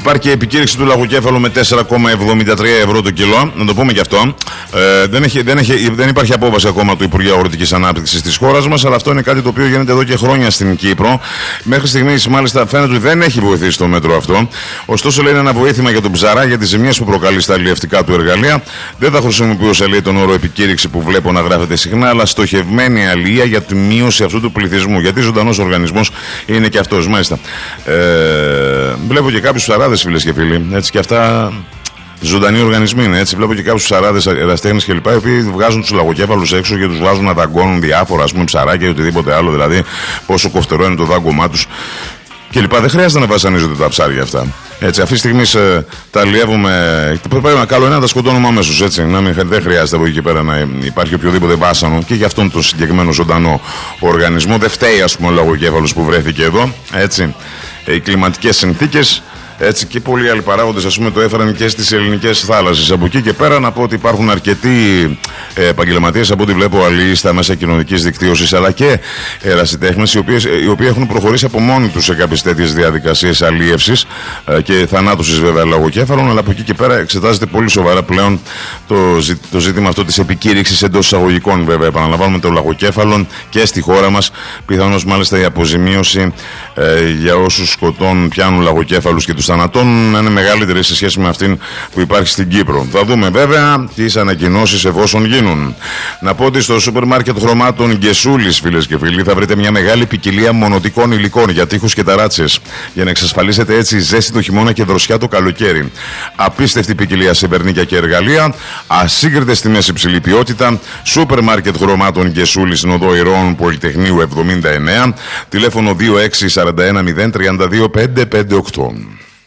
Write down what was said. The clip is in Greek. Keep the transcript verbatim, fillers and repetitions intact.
Υπάρχει και επικήρυξη του λαγοκέφαλου με τέσσερα κόμμα εβδομήντα τρία ευρώ το κιλό. Να το πούμε και αυτό. Ε, δεν, έχει, δεν, έχει, δεν υπάρχει απόφαση ακόμα του Υπουργείου Αγροτικής Ανάπτυξης της χώρας μας, αλλά αυτό είναι κάτι το οποίο γίνεται εδώ και χρόνια στην Κύπρο. Μέχρι στιγμής, μάλιστα, φαίνεται ότι δεν έχει βοηθήσει το μέτρο αυτό. Ωστόσο, λέει, είναι ένα βοήθημα για τον ψαρά για τις ζημίες που προκαλεί στα αλλιευτικά του εργαλεία. Δεν θα χρησιμοποιούσα, λέει, τον όρο επικήρυξη που βλέπω να γράφεται συχνά, αλλά στοχευμένη αλληλεία για τη μείωση αυτού του πληθυσμού. Γιατί ζωντανός οργανισμός είναι και αυτός, μάλιστα. Ε, βλέπω και κάποιους ψαράδες, φίλες και φίλοι, έτσι, και αυτά ζωντανοί οργανισμοί είναι, έτσι. Βλέπω και κάποιους ψαράδες, εραστέχνες κλπ. Οι οποίοι βγάζουν τους λαγοκέφαλους έξω και τους βγάζουν να δαγκώνουν διάφορα, ας πούμε, ψαράκια ή οτιδήποτε άλλο, δηλαδή πόσο κοφτερό είναι το δάγκωμά τους κλπ. Δεν χρειάζεται να βασανίζονται τα ψάρια αυτά. Έτσι, αυτή τη στιγμή ε, τα αλλιεύουμε. Πρέπει να καλό είναι να τα σκοτώνουμε αμέσως. Έτσι, να μην, δεν χρειάζεται από εκεί και πέρα να υπάρχει οποιοδήποτε βάσανο και για αυτόν τον συγκεκριμένο ζωντανό οργανισμό. Δεν φταίει, ας πούμε, ο λαγοκέφαλος που βρέθηκε εδώ. Έτσι, οι κλιματικές συνθήκες. Έτσι, και πολλοί άλλοι παράγοντες, ας πούμε, το έφεραν και στις ελληνικές θάλασσες. Από εκεί και πέρα να πω ότι υπάρχουν αρκετοί ε, επαγγελματίες, από ό,τι βλέπω, αλληλείς στα μέσα κοινωνικής δικτύωσης, αλλά και ερασιτέχνες, οι, οποίες, οι οποίοι έχουν προχωρήσει από μόνοι τους σε κάποιες τέτοιες διαδικασίες αλλίευσης ε, και θανάτωσης, βέβαια, λαγοκέφαλων. Αλλά από εκεί και πέρα εξετάζεται πολύ σοβαρά πλέον το, ζη, το ζήτημα αυτό της επικήρυξης εντός εισαγωγικών, βέβαια. Επαναλαμβάνουμε, το λαγοκέφαλων και στη χώρα μας. Πιθανώς, μάλιστα, η αποζημίωση ε, για όσους σκοτώνουν, πιάνουν λαγοκέφαλους και τους θανατών να είναι μεγαλύτερη σε σχέση με αυτήν που υπάρχει στην Κύπρο. Θα δούμε, βέβαια, τις ανακοινώσεις εφόσον γίνουν. Να πω ότι στο σούπερ μάρκετ χρωμάτων Γκεσούλης, φίλες και φίλοι, θα βρείτε μια μεγάλη ποικιλία μονοτικών υλικών για τείχους και ταράτσες, για να εξασφαλίσετε έτσι ζέστη το χειμώνα και δροσιά το καλοκαίρι. Απίστευτη ποικιλία σε βερνίκια και εργαλεία, ασύγκριτες τιμές, υψηλή ποιότητα. Σούπερ μάρκετ χρωμάτων Γκεσούλης, Οδό Ηρώων Πολυτεχνείου εβδομήντα εννέα, τηλέφωνο δύο έξι τέσσερα ένα μηδέν τρία δύο πέντε πέντε οκτώ.